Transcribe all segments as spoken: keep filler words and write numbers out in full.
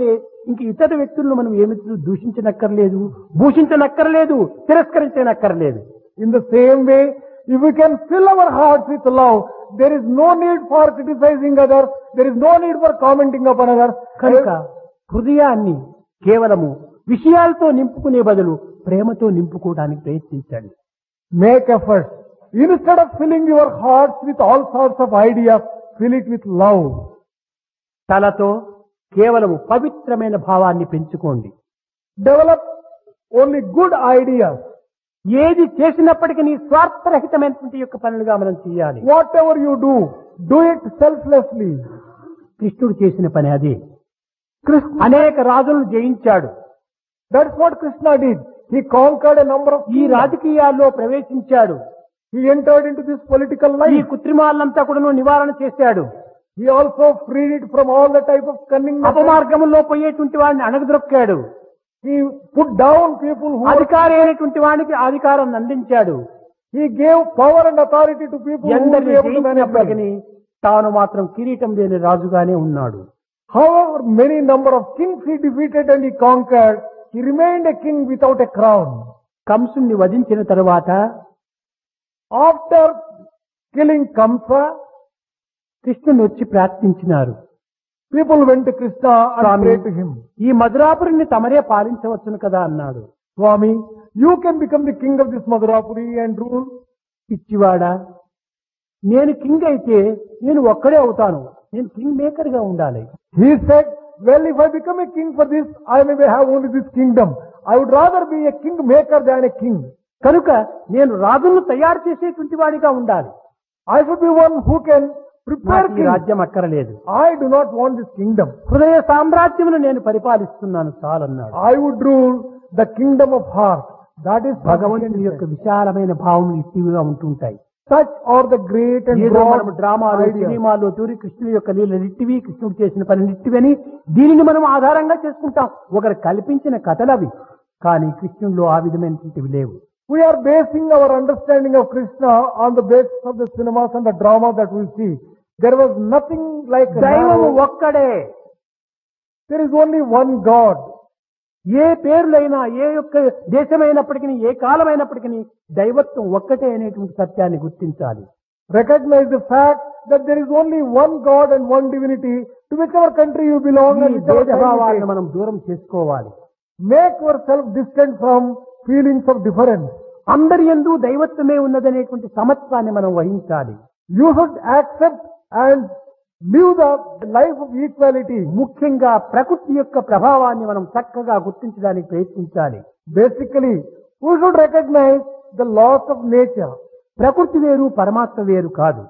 ఇంక ఇతర వ్యక్తులను మనం ఏమి దూషించనక్కర్లేదు, భూషించనక్కర్లేదు, తిరస్కరించనక్కర్లేదు. In the same way, if we can fill our hearts with love, there is no need for criticizing others, there is no need for commenting upon others. కనుక హృదయాన్ని కేవలము విషయాలతో నింపుకునే బదులు ప్రేమతో నింపుకోవడానికి ప్రయత్నించండి. Make effort. Instead of filling your hearts with all sorts of ideas, fill it with love. తలతో కేవలము పవిత్రమైన భావాన్ని పెంచుకోండి. Develop only good ideas. ఏది చేసినప్పటికీ నీ స్వార్థరహితమైనటువంటి యొక్క పనులుగా మనం చేయాలి. Whatever you do, do it selflessly. కృష్ణుడు చేసిన పని అదే. అనేక రాజులను జయించాడు. That's what Krishna did. He conquered a number of ఈ రాజకీయాల్లో ప్రవేశించాడు. He entered into this political ఈ life. కృత్రిమాలంతా కూడా నివారణ చేశాడు. He also freed it from all the type of cunning. అపమార్గంలో పోయేటువంటి వాడిని అణగద్రొక్కాడు. He put down people who అధికారి అయినటువంటి వాడికి అధికారం అందించాడు. He gave power and authority to people who were ఎందరిని able to manage them. జయించినప్పటికీ తాను మాత్రం కిరీటం లేని రాజుగానే ఉన్నాడు. However many number of kings he defeated and he conquered, he remained a king without a crown. కంసుని వధించిన తరువాత After killing Kamsa, కృష్ణుని వచ్చి ప్రార్థించినారు. people went to Krishna and Swami, prayed to him. ఈ మధురాపురిని తమరే పాలించవచ్చును కదా అన్నాడు. Swami, you can become the king of this Madhurapuri and rule. పిచ్చివాడా, నేను king అయితే నేను ఒక్కడే అవుతాను. నేను కింగ్ మేకర్ గా ఉండాలి. He said, well, if I become a king for this, I may have only this kingdom. I would rather be a king maker than a king. కనుక నేను రాజులను తయారు చేసేటువంటి వాడిగా ఉండాలి. I should be one who can prepare నాకు ఈ king. రాజ్యం అక్కరలేదు. I do not want this kingdom. హృదయ సామ్రాజ్యమును నేను పరిపాలిస్తున్నాను చాలన్నాడు. I would rule the kingdom of heart. That is భగవంతుని యొక్క విశాలమైన భావములు ఇట్టివిగా ఉంటుంటాయి. Such are the great and ఏదో broad మనం డ్రామాలు ideas. సినిమాలు తూరి కృష్ణుడి యొక్క లీల నిట్టివి, కృష్ణుడు చేసిన పని నిట్టివని దీనిని మనం ఆధారంగా చేసుకుంటాం. ఒకరు కల్పించిన కథలవి, కానీ కృష్ణుడిలో ఆ విధమైనటువంటివి లేవు. We are basing our understanding of Krishna on the basis of the cinemas and the drama that we see. There was nothing like దైవము narrow- ఒక్కడే. There is only one God. ఏ పేర్లైనా, ఏ యొక్క దేశమైనప్పటికీ, ఏ కాలమైనప్పటికీ దైవత్వం ఒక్కటే అనేటువంటి సత్యాన్ని గుర్తించాలి. Recognize the fact that there is only one God and one divinity to whichever country you belong ఈ and whichever time you భేదభావాలను take. మనం దూరం చేసుకోవాలి. Make yourself distant from feelings of difference. అందరి యందు దైవత్వమే ఉన్నదనేటువంటి సమత్వాన్ని మనం వహించాలి. You should accept and live the life of equality. ముఖ్యంగా ప్రకృతి యొక్క ప్రభావాన్ని మనం చక్కగా గుర్తించడానికి ప్రయత్నించాలి. Basically, we should recognize the laws of nature. ప్రకృతి వేరు, పరమాత్మ వేరు కాదు.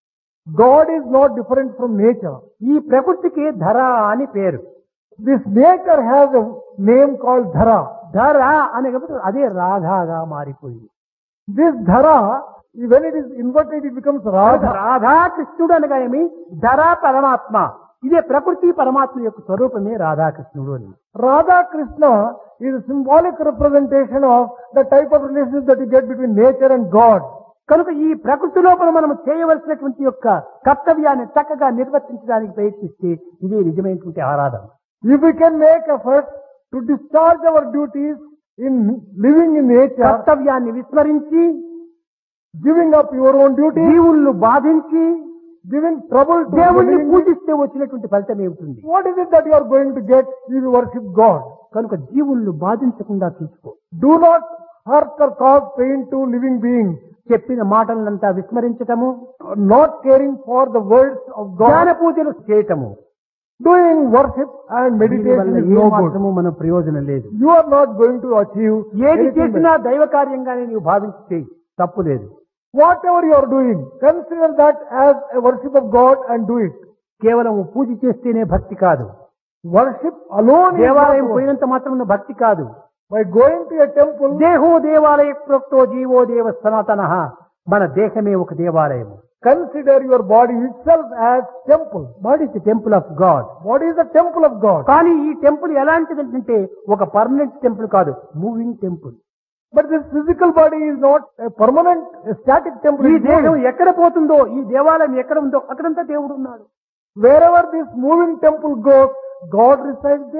God is not different from nature. ఈ ప్రకృతికి ధర అని పేరు. This nature has a name called Dhara. ధర అనే అదే రాధాగా మారిపోయింది. This Dhara, when it is inverted, it becomes Radha. Radha కృష్ణుడు అనగా ఏమి? ధర పరమాత్మ. ఇదే ప్రకృతి పరమాత్మ యొక్క స్వరూపమే రాధాకృష్ణుడు అని. Radha Krishna is a symbolic representation of the type of relationship that you get between nature and God. కనుక ఈ ప్రకృతి లోపల మనం చేయవలసినటువంటి యొక్క కర్తవ్యాన్ని చక్కగా నిర్వర్తించడానికి ప్రయత్నిస్తే ఇదే నిజమైనటువంటి ఆరాధన. If we can make efforts to discharge our duties in living in nature, కర్తవ్యాన్ని విస్మరించి, giving up your own duties, జీవులను బాధించి giving trouble to దేవుణ్ణి living, పూజిస్తే వచ్చినటువంటి ఫలితం ఏమిటి? what is it that you are going to get if you worship God? కనుక జీవులను బాధించకుండా చూసుకో. Do not hurt or cause pain to living beings. చెప్పిన మాటలంతా విస్మరించటము, Not caring for the words of ధ్యాన God. పూజలు చేయటము, Doing worship and meditation దీనివల్ల is A no good. మాత్రము మన ప్రయోజనం లేదు. You are not going to achieve ఏది anything. చేసినా దైవ కార్యంగానే నీవు భావించి చేయి, తప్పు లేదు. Whatever you are doing, consider that as a worship of God and do it. కేవలం పూజ చేస్తేనే భక్తి కాదు. Worship alone is దేవాలయం not పోయినంత మాత్రం భక్తి కాదు. by going to a temple. దేహో దేవాలయ ప్రోక్తో జీవో దేవ సనాతన. మన దేహమే ఒక దేవాలయం. Consider your body itself as temple. What is the temple of God. What is the temple of God? కానీ ఈ టెంపుల్ ఎలాంటిదంటే ఒక పర్మనెంట్ టెంపుల్ కాదు, moving temple. But this physical body is not a permanent, a static temple. ఈ It is దేహం moving. ఎక్కడ పోతుందో, ఈ దేవాలయం ఎక్కడ ఉందో అక్కడంతా దేవుడు ఉన్నాడు. Wherever this moving temple goes, God resides there.